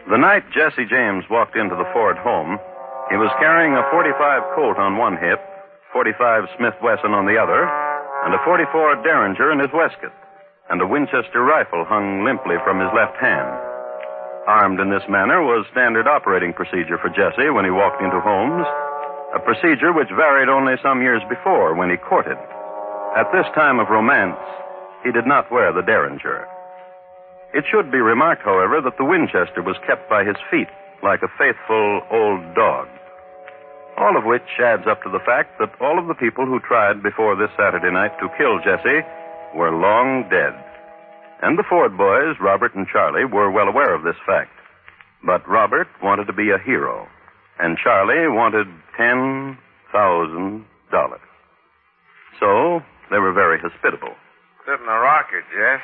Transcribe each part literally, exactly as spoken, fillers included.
The night Jesse James walked into the Ford home, he was carrying a forty-five Colt on one hip, forty-five Smith Wesson on the other, and a forty-four Derringer in his waistcoat, and a Winchester rifle hung limply from his left hand. Armed in this manner was standard operating procedure for Jesse when he walked into homes, a procedure which varied only some years before when he courted. At this time of romance, he did not wear the Derringer. It should be remarked, however, that the Winchester was kept by his feet like a faithful old dog. All of which adds up to the fact that all of the people who tried before this Saturday night to kill Jesse were long dead. And the Ford boys, Robert and Charlie, were well aware of this fact. But Robert wanted to be a hero, and Charlie wanted ten thousand dollars. So they were very hospitable. Sit in the rocker, Jess.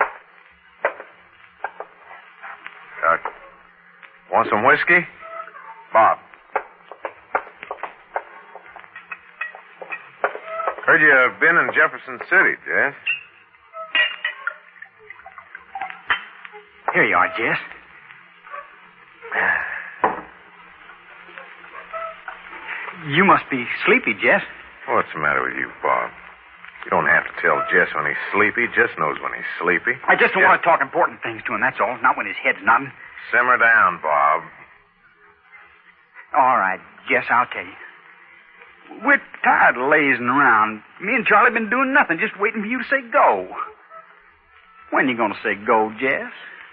Uh, want some whiskey? Bob. Heard you've been in Jefferson City, Jess. Here you are, Jess. You must be sleepy, Jess. What's the matter with you, Bob? You don't have to tell Jess when he's sleepy. Jess knows when he's sleepy. I just don't Jess... want to talk important things to him, that's all. Not when his head's nodding. Simmer down, Bob. All right, Jess, I'll tell you. We're tired of lazing around. Me and Charlie been doing nothing, just waiting for you to say go. When you going to say go, Jess?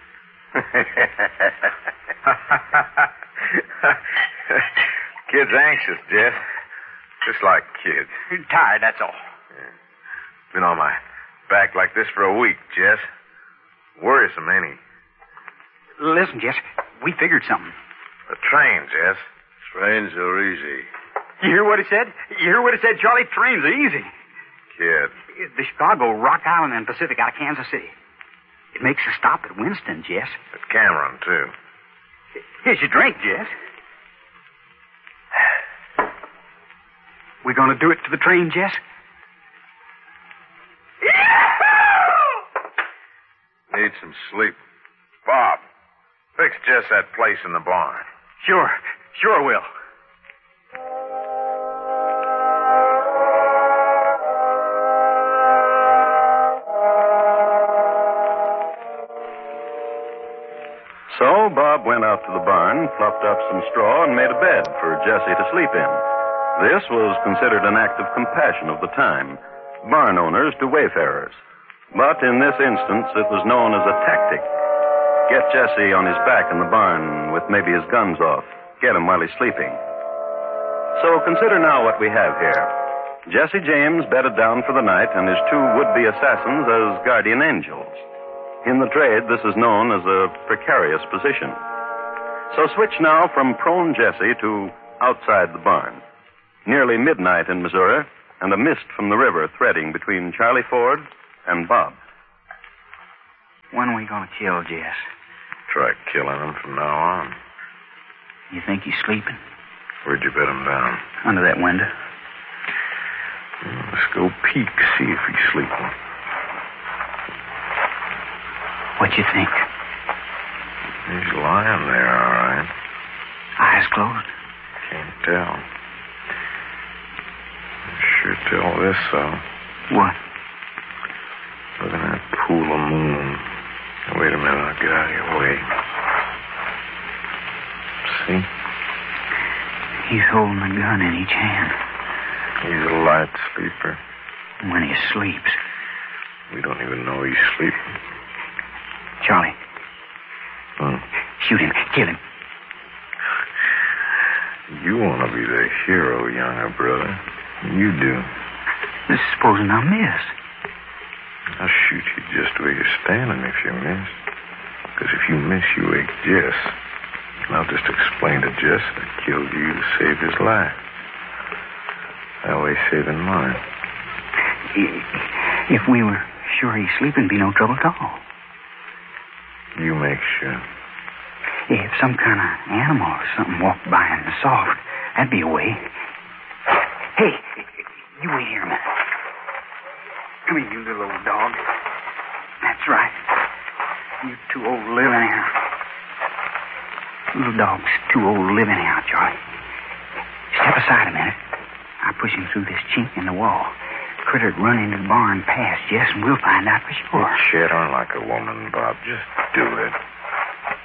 Kid's anxious, Jess. Just like kids. You're tired, that's all. Yeah. Been on my back like this for a week, Jess. Worrisome, ain't he? Listen, Jess, we figured something. The train, Jess. Trains are easy. You hear what he said? You hear what he said, Charlie? Trains are easy. Kid. The Chicago, Rock Island, and Pacific out of Kansas City. It makes a stop at Winston, Jess. At Cameron, too. Here's your drink, Jess. We gonna do it to the train, Jess? Need some sleep. Bob, fix Jess that place in the barn. Sure. Sure will. So Bob went out to the barn, fluffed up some straw, and made a bed for Jesse to sleep in. This was considered an act of compassion of the time, barn owners to wayfarers. But in this instance, it was known as a tactic. Get Jesse on his back in the barn with maybe his guns off. Get him while he's sleeping. So consider now what we have here. Jesse James bedded down for the night and his two would-be assassins as guardian angels. In the trade, this is known as a precarious position. So switch now from prone Jesse to outside the barn. Nearly midnight in Missouri, and a mist from the river threading between Charlie Ford and Bob. When are we going to kill Jess? Try killing him from now on. You think he's sleeping? Where'd you bed him down? Under that window. Well, let's go peek, see if he's sleeping. What you think? He's lying there, all right. Eyes closed? Can't tell. Sure tell this, though. What? Look at that pool of moon. Wait a minute, I'll get out of your way. See? He's holding a gun in each hand. He's a light sleeper. When he sleeps. We don't even know he's sleeping. Charlie. Hmm? Shoot him. Kill him. You want to be the hero, younger brother. You do. Supposing I miss. I'll shoot you just where you're standing if you miss. Because if you miss, you wake Jess. And I'll just explain to Jess that I killed you to save his life. That way saving mine. If we were sure he's sleeping, be no trouble at all. You make sure. If some kind of animal or something walked by in the soft, that'd be a way. Hey, you wait here a minute. Come here, you little old dog. That's right. You too old to live anyhow. Little dog's too old to live anyhow, Charlie. Step aside a minute. I'll push him through this chink in the wall. The critter'd run into the barn past Jess, and we'll find out for sure. Shit on like a woman, Bob. Just do it.